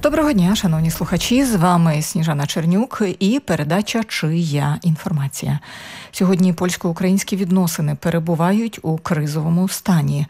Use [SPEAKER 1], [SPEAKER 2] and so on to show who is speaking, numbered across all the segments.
[SPEAKER 1] Доброго дня, шановні слухачі, з вами Сніжана Чернюк і передача «Чия інформація?». Сьогодні польсько-українські відносини перебувають у кризовому стані.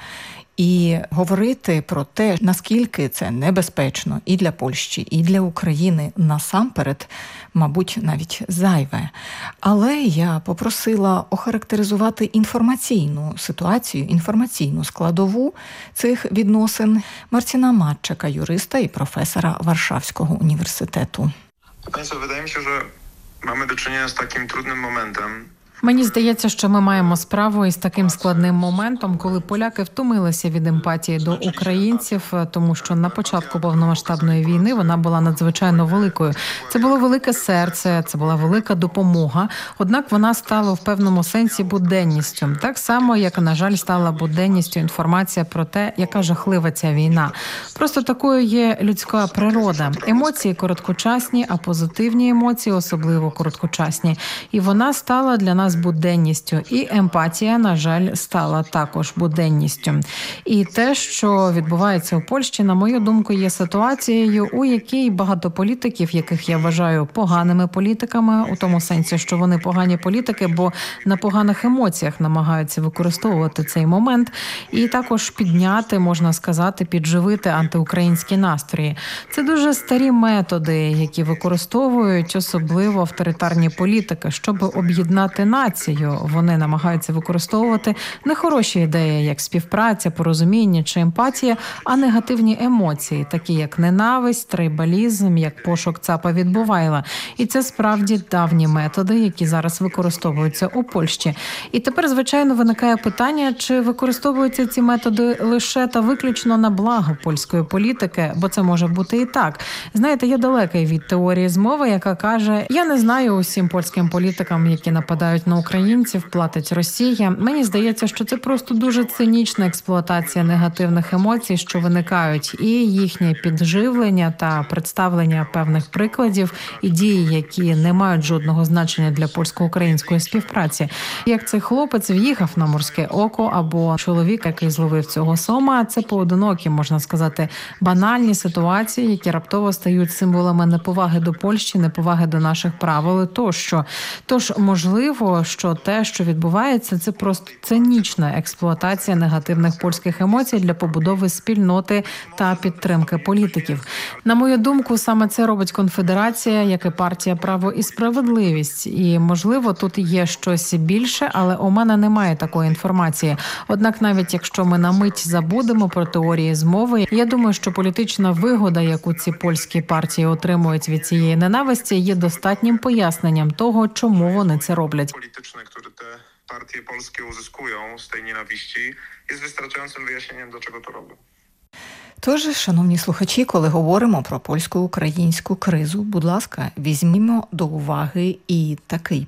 [SPEAKER 1] І говорити про те, наскільки це небезпечно і для Польщі, і для України насамперед, мабуть, навіть зайве. Але я попросила охарактеризувати інформаційну ситуацію, інформаційну складову цих відносин Марціна Матчака, юриста і професора Warszawskiego університету.
[SPEAKER 2] Państwo, wydaje mi się, że mamy do czynienia z takim trudnym momentem.
[SPEAKER 3] Мені здається, що ми маємо справу із таким складним моментом, коли поляки втомилися від емпатії до українців, тому що на початку повномасштабної війни вона була надзвичайно великою. Це було велике серце, це була велика допомога, однак вона стала в певному сенсі буденністю. Так само, як, на жаль, стала буденністю інформація про те, яка жахлива ця війна. Просто такою є людська природа. Емоції короткочасні, а позитивні емоції особливо короткочасні. І вона стала для нас буденністю. І емпатія, на жаль, стала також буденністю. І те, що відбувається у Польщі, на мою думку, є ситуацією, у якій багато політиків, яких я вважаю поганими політиками, у тому сенсі, що вони погані політики, бо на поганих емоціях намагаються використовувати цей момент і також підняти, можна сказати, підживити антиукраїнські настрої. Це дуже старі методи, які використовують особливо авторитарні політики, щоб об'єднати націю. Вони намагаються використовувати не хороші ідеї, як співпраця, порозуміння чи емпатія, а негативні емоції, такі як ненависть, трибалізм, як пошук цапа від Бувайла. І це справді давні методи, які зараз використовуються у Польщі. І тепер, звичайно, виникає питання, чи використовуються ці методи лише та виключно на благо польської політики, бо це може бути і так. Знаєте, я далекий від теорії змови, яка каже, я не знаю усім польським політикам, які нападають на українців, платить Росія. Мені здається, що це просто дуже цинічна експлуатація негативних емоцій, що виникають, і їхнє підживлення та представлення певних прикладів і дій, які не мають жодного значення для польсько-української співпраці. Як цей хлопець в'їхав на Морське Око, або чоловік, який зловив цього сома, це поодинокі, можна сказати, банальні ситуації, які раптово стають символами неповаги до Польщі, неповаги до наших правил тощо. Тож, можливо, що те, що відбувається, це просто цинічна експлуатація негативних польських емоцій для побудови спільноти та підтримки політиків. На мою думку, саме це робить Конфедерація, як і партія «Право і справедливість». І, можливо, тут є щось більше, але у мене немає такої інформації. Однак, навіть якщо ми на мить забудемо про теорії змови, я думаю, що політична вигода, яку ці польські партії отримують від цієї ненависті, є достатнім поясненням того, чому вони це роблять.
[SPEAKER 2] Polityczne, które te partie polskie uzyskują z tej nienawiści, jest wystarczającym wyjaśnieniem, dlaczego to robią.
[SPEAKER 1] Тож, шановні слухачі, коли говоримо про польсько-українську кризу, будь ласка, візьмімо до уваги і такий